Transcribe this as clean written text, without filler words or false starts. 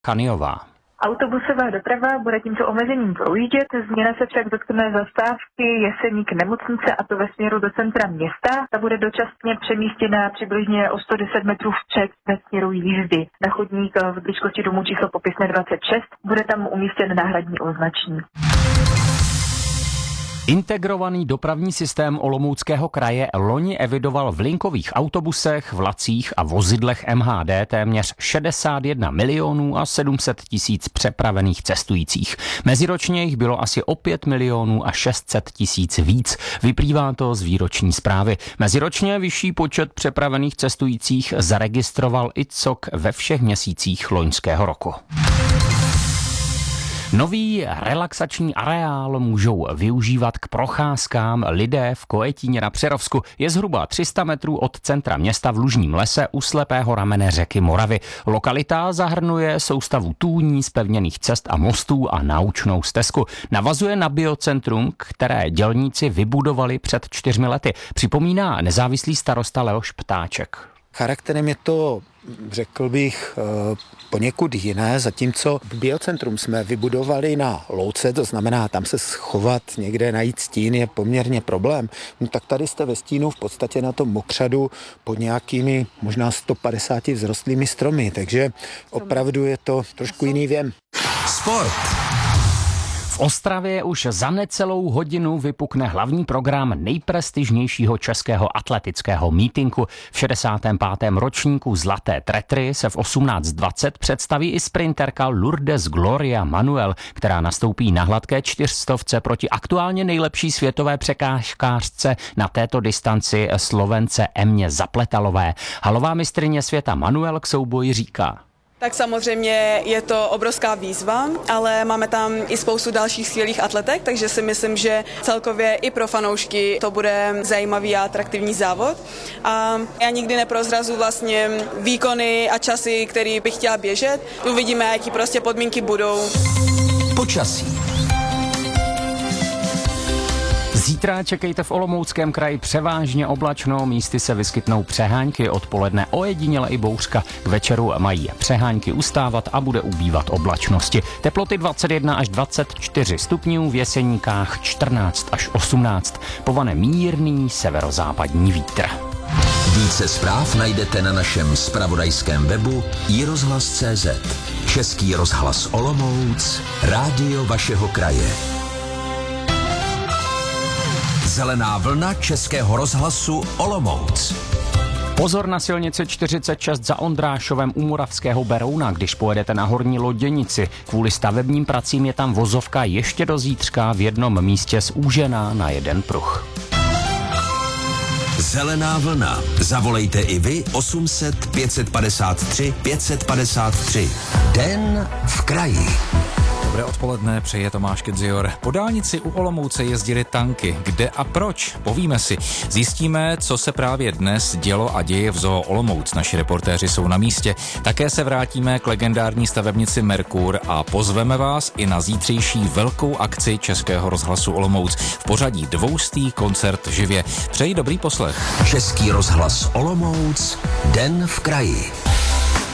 Chaniová. Autobusová doprava bude tímto omezením projíždět, změna se však dotkne zastávky Jeseník nemocnice, a to ve směru do centra města. Ta bude dočasně přemístěna přibližně o 110 metrů vpřed ve směru jízdy. Na chodník v blízkosti domu číslo popisné 26 bude tam umístěn náhradní označník. Integrovaný dopravní systém Olomouckého kraje loni evidoval v linkových autobusech, vlacích a vozidlech MHD téměř 61 milionů a 700 tisíc přepravených cestujících. Meziročně jich bylo asi o 5 milionů a 600 tisíc víc. Vyplývá to z výroční zprávy. Meziročně vyšší počet přepravených cestujících zaregistroval i COK ve všech měsících loňského roku. Nový relaxační areál můžou využívat k procházkám lidé v Kojetíně na Přerovsku. Je zhruba 300 metrů od centra města v Lužním lese u slepého ramene řeky Moravy. Lokalita zahrnuje soustavu tůní, zpevněných cest a mostů a naučnou stezku. Navazuje na biocentrum, které dělníci vybudovali před 4 lety. Připomíná nezávislý starosta Leoš Ptáček. Charakterem je to, řekl bych, poněkud jiné, zatímco biocentrum jsme vybudovali na louce, to znamená tam se schovat, někde najít stín je poměrně problém. No, tak tady jste ve stínu v podstatě na tom mokřadu pod nějakými možná 150 vzrostlými stromy, takže opravdu je to trošku jiný věm. Sport. V Ostravě už za necelou hodinu vypukne hlavní program nejprestižnějšího českého atletického mítinku. V 65. ročníku Zlaté tretry se v 18:20 představí i sprinterka Lourdes Gloria Manuel, která nastoupí na hladké 400 proti aktuálně nejlepší světové překážkářce na této distanci Slovence Emě Zapletalové. Halová mistryně světa Manuel k souboji říká: Tak samozřejmě je to obrovská výzva, ale máme tam i spoustu dalších skvělých atletek, takže si myslím, že celkově i pro fanoušky to bude zajímavý a atraktivní závod. A já nikdy neprozrazu vlastně výkony a časy, který bych chtěla běžet. Uvidíme, jaký prostě podmínky budou. Počasí. Zítra čekejte v Olomouckém kraji převážně oblačno, místy se vyskytnou přehánky, odpoledne ojediněle i bouřka. K večeru mají přehánky ustávat a bude ubývat oblačnosti. Teploty 21 až 24 stupňů, v Jeseníkách 14 až 18. Povane mírný severozápadní vítr. Více zpráv najdete na našem zpravodajském webu iRozhlas.cz. Český rozhlas Olomouc, rádio vašeho kraje. Zelená vlna Českého rozhlasu Olomouc. Pozor na silnici 46 za Ondrášovem u Moravského Berouna, když pojedete na Horní Loděnici. Kvůli stavebním pracím je tam vozovka ještě do zítřka v jednom místě zúžená na jeden pruh. Zelená vlna. Zavolejte i vy 800 553 553. Den v kraji. Dobré odpoledne, přeje Tomáš Kedzior. Po dálnici u Olomouce jezdily tanky. Kde a proč? Povíme si. Zjistíme, co se právě dnes dělo a děje v Zoo Olomouc. Naši reportéři jsou na místě. Také se vrátíme k legendární stavebnici Merkur a pozveme vás i na zítřejší velkou akci Českého rozhlasu Olomouc. V pořadí 200. koncert živě. Přeji dobrý poslech. Český rozhlas Olomouc. Den v kraji.